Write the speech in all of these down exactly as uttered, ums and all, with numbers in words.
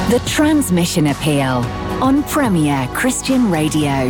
The Transmission Appeal on Premier Christian Radio.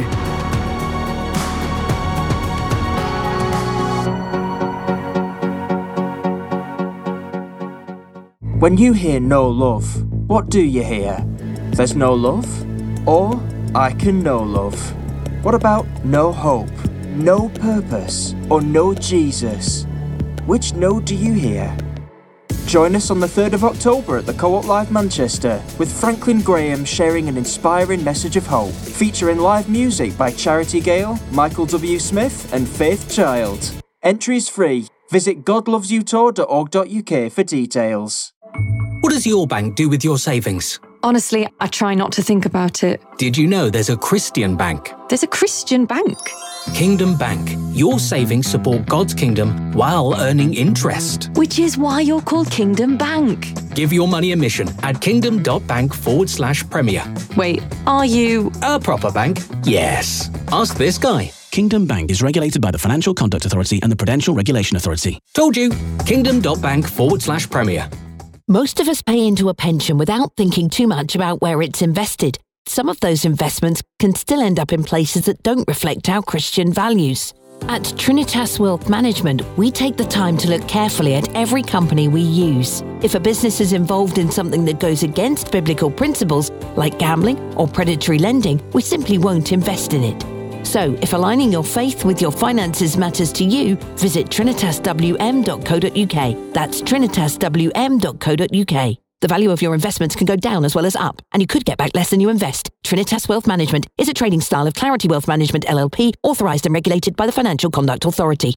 When you hear no love, what do you hear? There's no love? Or I can know love? What about no hope, no purpose, or no Jesus? Which no do you hear? Join us on the third of October at the Co-op Live Manchester with Franklin Graham sharing an inspiring message of hope, featuring live music by Charity Gale, Michael W. Smith and Faith Child. Entries free. Visit god loves you tour dot org dot U K for details. What does your bank do with your savings? Honestly, I try not to think about it. Did you know there's a Christian bank? There's a Christian bank? Kingdom Bank. Your savings support God's kingdom while earning interest. Which is why you're called Kingdom Bank. Give your money a mission at kingdom.bank forward slash premier. Wait, are you... A proper bank? Yes. Ask this guy. Kingdom Bank is regulated by the Financial Conduct Authority and the Prudential Regulation Authority. Told you. Kingdom.bank forward slash premier. Most of us pay into a pension without thinking too much about where it's invested. Some of those investments can still end up in places that don't reflect our Christian values. At Trinitas Wealth Management, we take the time to look carefully at every company we use. If a business is involved in something that goes against biblical principles, like gambling or predatory lending, we simply won't invest in it. So, if aligning your faith with your finances matters to you, visit trinitas w m dot co dot U K. That's trinitas w m dot co dot U K. The value of your investments can go down as well as up, and you could get back less than you invest. Trinitas Wealth Management is a trading style of Clarity Wealth Management L L P, authorised and regulated by the Financial Conduct Authority.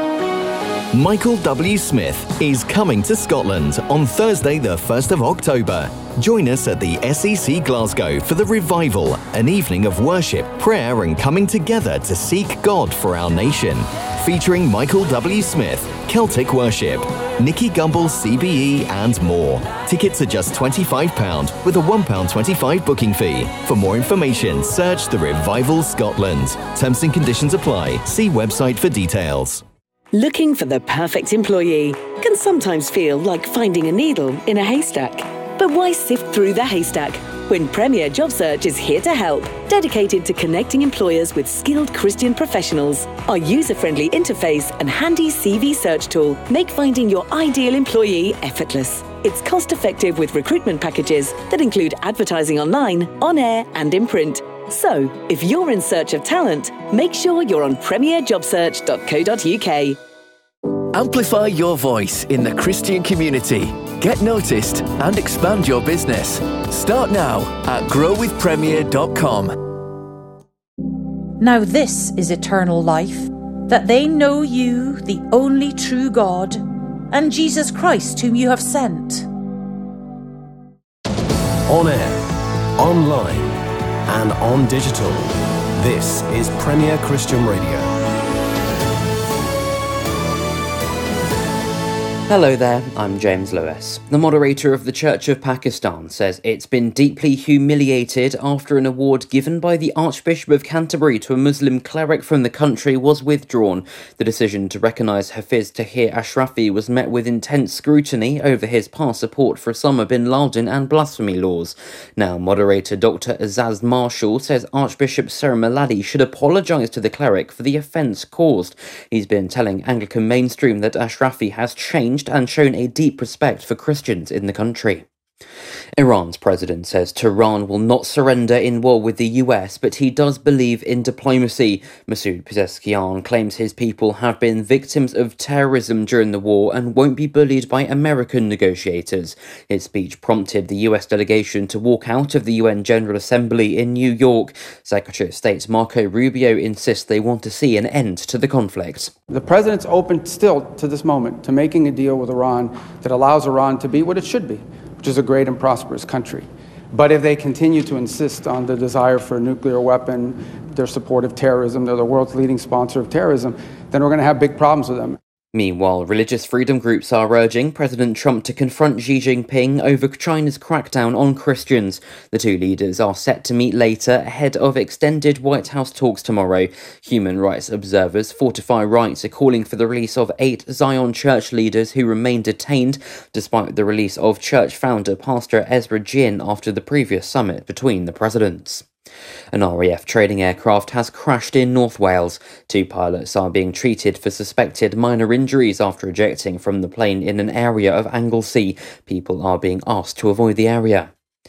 Michael W. Smith is coming to Scotland on Thursday the first of October. Join us at the S E C Glasgow for the Revival, an evening of worship, prayer and coming together to seek God for our nation. Featuring Michael W. Smith, Celtic Worship, Nicky Gumbel C B E and more. Tickets are just twenty-five pounds with a one pound twenty-five booking fee. For more information, search The Revival Scotland. Terms and conditions apply. See website for details. Looking for the perfect employee can sometimes feel like finding a needle in a haystack. But why sift through the haystack when Premier Job Search is here to help, dedicated to connecting employers with skilled Christian professionals? Our user-friendly interface and handy C V search tool make finding your ideal employee effortless. It's cost-effective with recruitment packages that include advertising online, on air and in print. So, if you're in search of talent, make sure you're on premier job search dot co dot U K. Amplify your voice in the Christian community. Get noticed and expand your business. Start now at grow with premier dot com. Now this is eternal life, that they know you, the only true God, and Jesus Christ whom you have sent. On air, online, and on digital. This is Premier Christian Radio. Hello there, I'm James Lewis. The moderator of the Church of Pakistan says it's been deeply humiliated after an award given by the Archbishop of Canterbury to a Muslim cleric from the country was withdrawn. The decision to recognise Hafiz Tahir Ashrafi was met with intense scrutiny over his past support for Osama bin Laden and blasphemy laws. Now, moderator Doctor Azaz Marshall says Archbishop Sarah Maladi should apologise to the cleric for the offence caused. He's been telling Anglican Mainstream that Ashrafi has changed and shown a deep respect for Christians in the country. Iran's president says Tehran will not surrender in war with the U S, but he does believe in diplomacy. Masoud Pezeshkian claims his people have been victims of terrorism during the war and won't be bullied by American negotiators. His speech prompted the U S delegation to walk out of the U N General Assembly in New York. Secretary of State Marco Rubio insists they want to see an end to the conflict. The president's open still to this moment to making a deal with Iran that allows Iran to be what it should be, which is a great and prosperous country. But if they continue to insist on the desire for a nuclear weapon, their support of terrorism, they're the world's leading sponsor of terrorism, then we're going to have big problems with them. Meanwhile, religious freedom groups are urging President Trump to confront Xi Jinping over China's crackdown on Christians. The two leaders are set to meet later ahead of extended White House talks tomorrow. Human rights observers Fortify Rights are calling for the release of eight Zion Church leaders who remain detained, despite the release of church founder Pastor Ezra Jin after the previous summit between the presidents. An R A F training aircraft has crashed in North Wales. Two pilots are being treated for suspected minor injuries after ejecting from the plane in an area of Anglesey. People are being asked to avoid the area.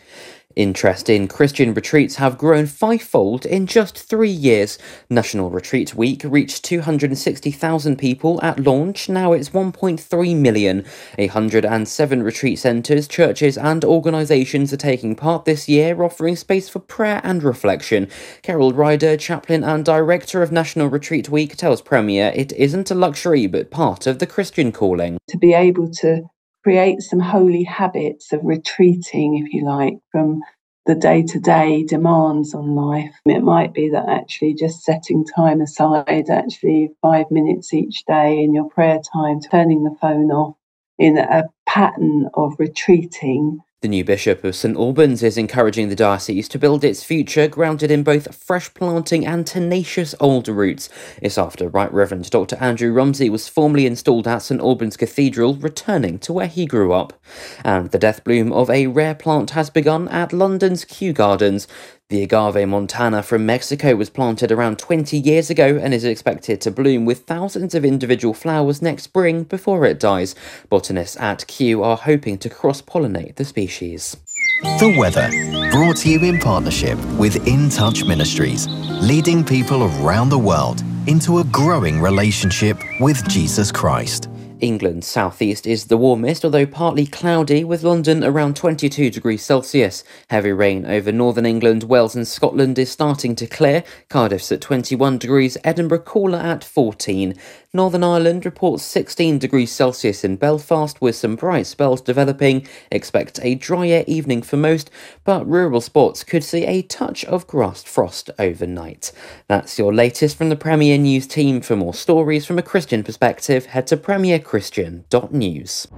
Interest in Christian retreats have grown fivefold in just three years. National Retreat Week reached two hundred sixty thousand people at launch. Now it's one point three million. one hundred seven retreat centres, churches and organisations are taking part this year, offering space for prayer and reflection. Carol Ryder, chaplain and director of National Retreat Week, tells Premier it isn't a luxury but part of the Christian calling. To be able to create some holy habits of retreating, if you like, from the day-to-day demands on life. It might be that actually just setting time aside, actually five minutes each day in your prayer time, turning the phone off in a pattern of retreating. The new Bishop of St Albans is encouraging the diocese to build its future grounded in both fresh planting and tenacious old roots. It's after Right Reverend Doctor Andrew Rumsey was formally installed at St Albans Cathedral, returning to where he grew up. And the death bloom of a rare plant has begun at London's Kew Gardens. The agave montana from Mexico was planted around twenty years ago and is expected to bloom with thousands of individual flowers next spring before it dies. Botanists at Kew are hoping to cross-pollinate the species. The weather, brought to you in partnership with In Touch Ministries, leading people around the world into a growing relationship with Jesus Christ. England's southeast is the warmest, although partly cloudy, with London around twenty-two degrees Celsius. Heavy rain over northern England, Wales and Scotland is starting to clear. Cardiff's at twenty-one degrees, Edinburgh cooler at fourteen. Northern Ireland reports sixteen degrees Celsius in Belfast, with some bright spells developing. Expect a drier evening for most, but rural spots could see a touch of grass frost overnight. That's your latest from the Premier News team. For more stories from a Christian perspective, head to premier christian dot news.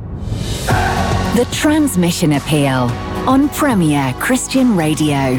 The Transmission Appeal on Premier Christian Radio.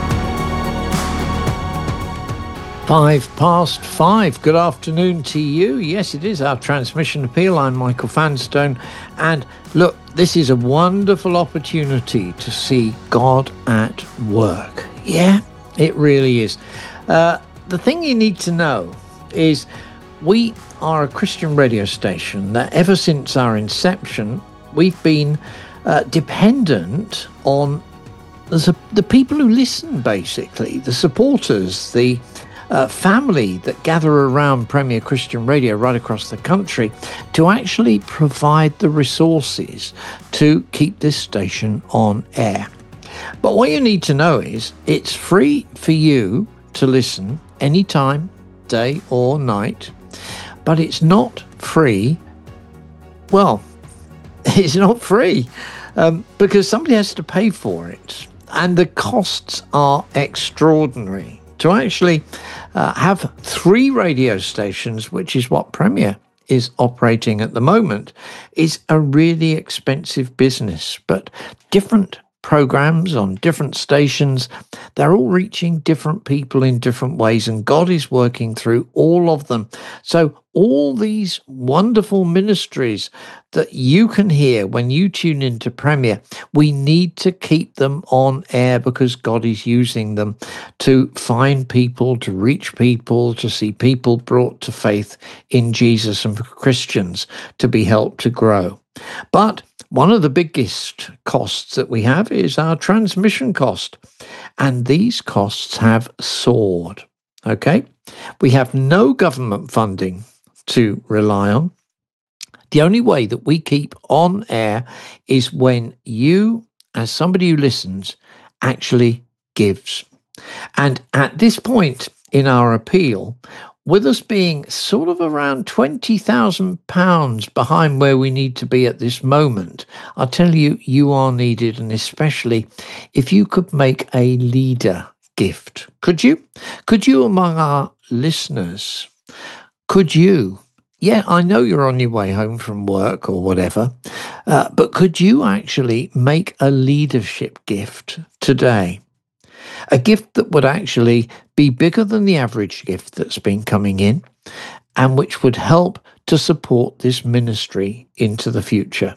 Five past five. Good afternoon to you. Yes, it is our Transmission Appeal. I'm Michael Fanstone. And look, this is a wonderful opportunity to see God at work. Yeah, it really is. Uh, the thing you need to know is we are a Christian radio station that ever since our inception, we've been uh, dependent on the, the people who listen, basically, the supporters, the uh, family that gather around Premier Christian Radio right across the country to actually provide the resources to keep this station on air. But what you need to know is it's free for you to listen anytime, day or night. But it's not free. Well, it's not free um, because somebody has to pay for it. And the costs are extraordinary. To actually uh, have three radio stations, which is what Premier is operating at the moment, is a really expensive business. But different programs on different stations, they're all reaching different people in different ways, and God is working through all of them. So all these wonderful ministries that you can hear when you tune into Premier, we need to keep them on air because God is using them to find people, to reach people, to see people brought to faith in Jesus, and for Christians to be helped to grow. But one of the biggest costs that we have is our transmission cost. And these costs have soared. Okay? We have no government funding to rely on. The only way that we keep on air is when you, as somebody who listens, actually gives. And at this point in our appeal, with us being sort of around twenty thousand pounds behind where we need to be at this moment, I'll tell you, you are needed, and especially if you could make a leader gift. Could you? Could you, among our listeners, could you yeah, I know you're on your way home from work or whatever, uh, but could you actually make a leadership gift today? A gift that would actually be bigger than the average gift that's been coming in, and which would help to support this ministry into the future.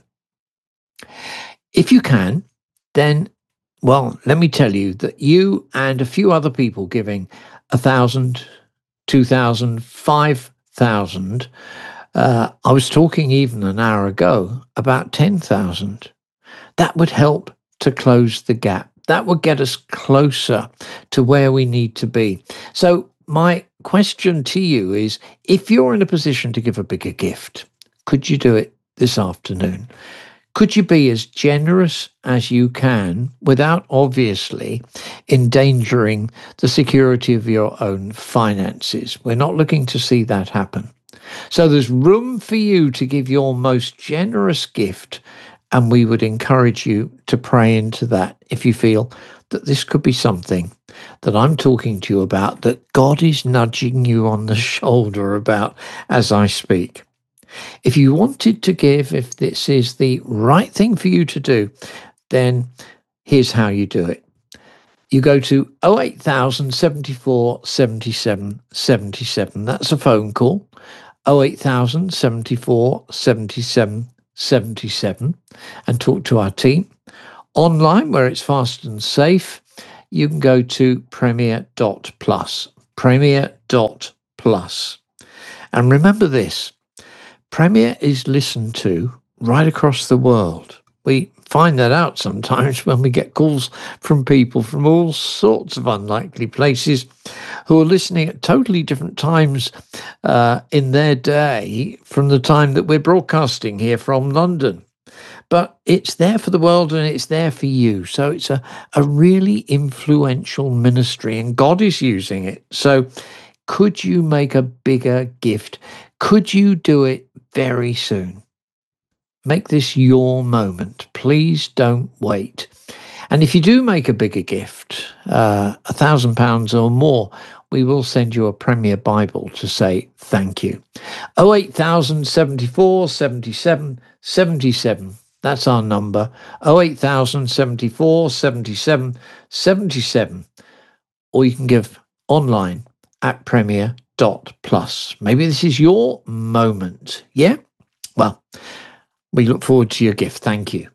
If you can, then, well, let me tell you that you and a few other people giving a thousand, two thousand, five thousand, uh, I was talking even an hour ago about ten thousand. That would help to close the gap. That would get us closer to where we need to be. So my question to you is, if you're in a position to give a bigger gift, could you do it this afternoon? Could you be as generous as you can without obviously endangering the security of your own finances? We're not looking to see that happen. So there's room for you to give your most generous gift, and we would encourage you to pray into that if you feel that this could be something that I'm talking to you about, that God is nudging you on the shoulder about as I speak. If you wanted to give, if this is the right thing for you to do, then here's how you do it. You go to oh eight thousand, seventy-four, seventy-seven, seventy-seven. That's a phone call. oh eight thousand, seventy-four, seventy-seven, seventy-seven, and talk to our team. Online, where it's fast and safe, you can go to premier dot plus. premier dot plus. And remember this, Premier is listened to right across the world. We find that out sometimes when we get calls from people from all sorts of unlikely places who are listening at totally different times uh, in their day from the time that we're broadcasting here from London. But it's there for the world and it's there for you. So it's a, a really influential ministry and God is using it. So could you make a bigger gift? Could you do it very soon? Make this your moment. Please don't wait. And if you do make a bigger gift, uh, a thousand pounds or more, we will send you a Premier Bible to say thank you. oh eight thousand, seventy-four, seventy-seven, seventy-seven. That's our number. oh eight thousand, seventy-four, seventy-seven, seventy-seven. Or you can give online at premier dot plus. Maybe this is your moment. Yeah? Well, we look forward to your gift. Thank you.